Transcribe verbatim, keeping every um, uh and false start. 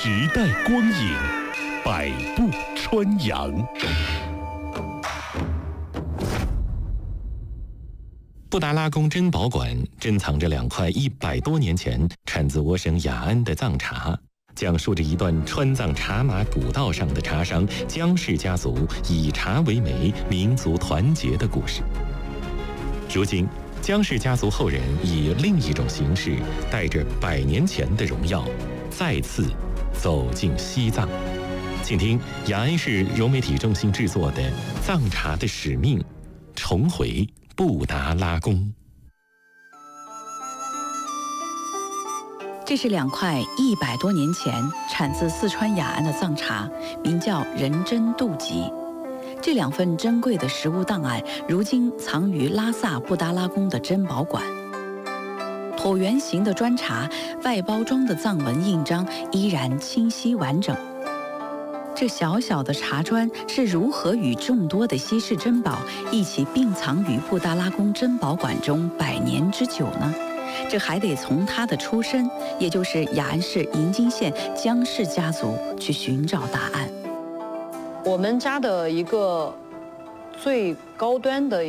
时代光影，百步穿杨。布达拉宫珍宝馆珍藏着两块一百多年前产自我省雅安的藏茶，讲述着一段川藏茶马古道上的茶商江氏家族以茶为媒、民族团结的故事。如今，江氏家族后人以另一种形式，带着百年前的荣耀，再次走进西藏。请听雅安市融媒体中心制作的《藏茶的使命》，重回布达拉宫。 这是两块一百多年前产自四川雅安的藏茶，名叫仁珍度吉。这两份珍贵的实物档案，如今藏于拉萨布达拉宫的珍宝馆。椭圆形的砖茶，外包装的藏文印章依然清晰完整。这小小的茶砖是如何与众多的稀世珍宝一起并藏于布达拉宫珍宝馆中百年之久呢？这还得从它的出身，也就是雅安市银津县江氏家族去寻找答案。 我们家的一个最高端的